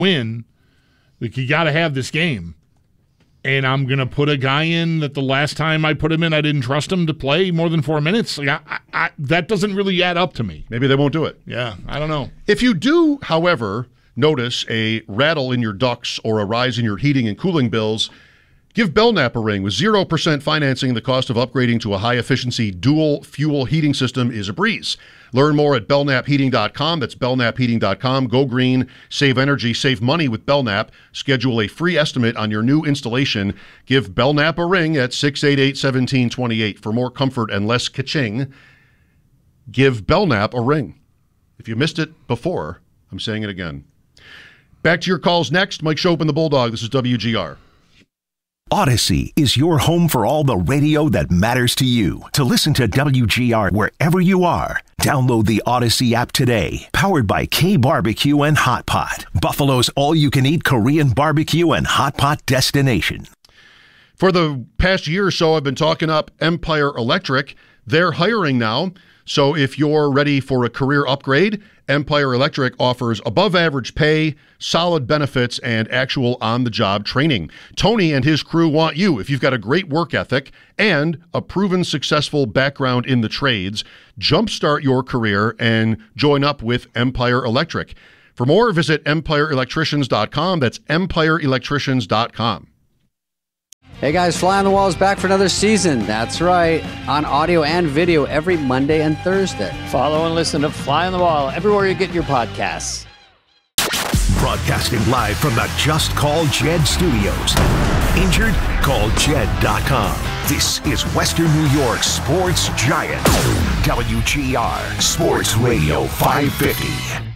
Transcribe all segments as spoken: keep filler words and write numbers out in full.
win. Like, you got to have this game. And I'm going to put a guy in that the last time I put him in, I didn't trust him to play more than four minutes. Like, I, I, I, that doesn't really add up to me. Maybe they won't do it. Yeah, I don't know. If you do, however, notice a rattle in your ducts or a rise in your heating and cooling bills, give Belknap a ring. With zero percent financing, the cost of upgrading to a high-efficiency dual-fuel heating system is a breeze. Learn more at belknap heating dot com. That's belknap heating dot com. Go green, save energy, save money with Belknap. Schedule a free estimate on your new installation. Give Belknap a ring at six eight eight, one seven two eight. For more comfort and less ka-ching, give Belknap a ring. If you missed it before, I'm saying it again. Back to your calls next. Mike Schopp and the Bulldog. This is W G R. Odyssey is your home for all the radio that matters to you. To listen to W G R wherever you are, download the Odyssey app today. Powered by K Barbecue and Hot Pot, Buffalo's all-you-can-eat Korean barbecue and hot pot destination. For the past year or so, I've been talking up Empire Electric. They're hiring now. So if you're ready for a career upgrade, Empire Electric offers above-average pay, solid benefits, and actual on-the-job training. Tony and his crew want you. If you've got a great work ethic and a proven successful background in the trades, jumpstart your career and join up with Empire Electric. For more, visit empire electricians dot com. That's empire electricians dot com. Hey guys, Fly on the Wall is back for another season. That's right, on audio and video every Monday and Thursday. Follow and listen to Fly on the Wall everywhere you get your podcasts. Broadcasting live from the Just Call Jed studios. Injured? Call Jed dot com. This is Western New York's sports giant. W G R Sports Radio five fifty.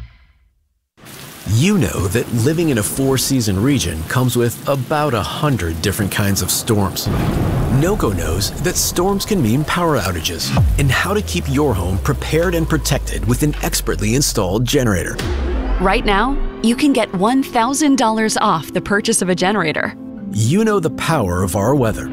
You know that living in a four-season region comes with about a hundred different kinds of storms. NOCO knows that storms can mean power outages and how to keep your home prepared and protected with an expertly installed generator. Right now, you can get one thousand dollars off the purchase of a generator. You know the power of our weather.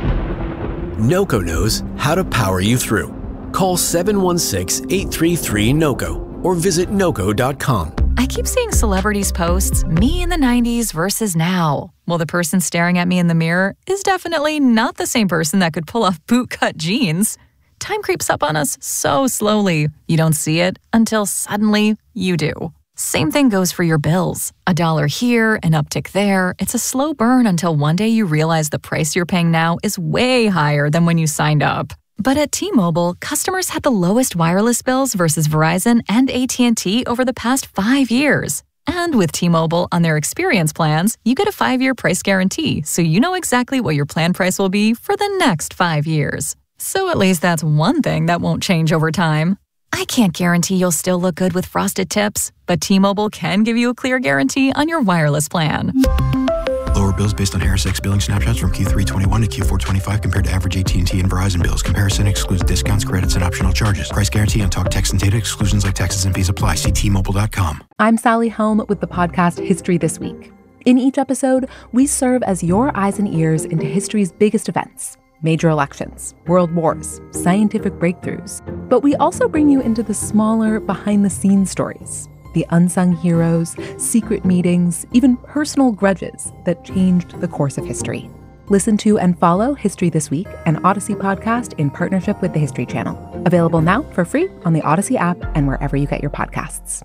NOCO knows how to power you through. Call seven one six, eight three three, NOCO or visit noco dot com. I keep seeing celebrities posts, me in the nineties versus now. Well, the person staring at me in the mirror is definitely not the same person that could pull off bootcut jeans. Time creeps up on us so slowly. You don't see it until suddenly you do. Same thing goes for your bills. A dollar here, an uptick there. It's a slow burn until one day you realize the price you're paying now is way higher than when you signed up. But at T-Mobile, customers had the lowest wireless bills versus Verizon and A T and T over the past five years. And with T-Mobile on their experience plans, you get a five-year price guarantee, so you know exactly what your plan price will be for the next five years. So at least that's one thing that won't change over time. I can't guarantee you'll still look good with frosted tips, but T-Mobile can give you a clear guarantee on your wireless plan. Lower bills based on Harris X billing snapshots from Q three twenty-one to Q four twenty-five compared to average A T and T and Verizon bills. Comparison excludes discounts, credits, and optional charges. Price guarantee on talk, text, and data. Exclusions like taxes and fees apply. See T Mobile dot com. I'm Sally Helm with the podcast History This Week. In each episode, we serve as your eyes and ears into history's biggest events. Major elections, world wars, scientific breakthroughs. But we also bring you into the smaller, behind-the-scenes stories. The unsung heroes, secret meetings, even personal grudges that changed the course of history. Listen to and follow History This Week, an Odyssey podcast in partnership with the History Channel. Available now for free on the Odyssey app and wherever you get your podcasts.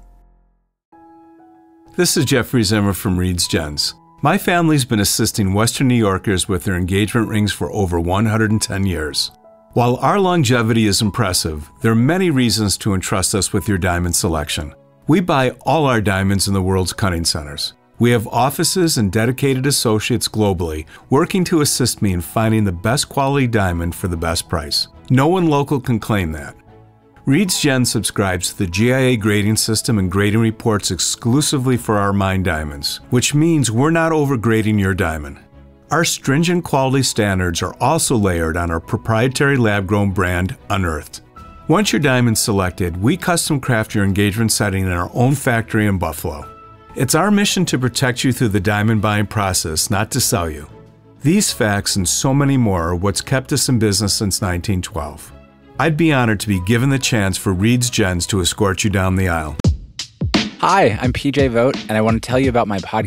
This is Jeffrey Zimmer from Reed's Gents. My family's been assisting Western New Yorkers with their engagement rings for over one hundred ten years. While our longevity is impressive, there are many reasons to entrust us with your diamond selection. We buy all our diamonds in the world's cutting centers. We have offices and dedicated associates globally working to assist me in finding the best quality diamond for the best price. No one local can claim that. Reed's Gen subscribes to the G I A grading system and grading reports exclusively for our mined diamonds, which means we're not overgrading your diamond. Our stringent quality standards are also layered on our proprietary lab-grown brand, Unearthed. Once your diamond's selected, we custom craft your engagement setting in our own factory in Buffalo. It's our mission to protect you through the diamond buying process, not to sell you. These facts and so many more are what's kept us in business since nineteen twelve. I'd be honored to be given the chance for Reed's Gens to escort you down the aisle. Hi, I'm P J Vogt, and I want to tell you about my podcast.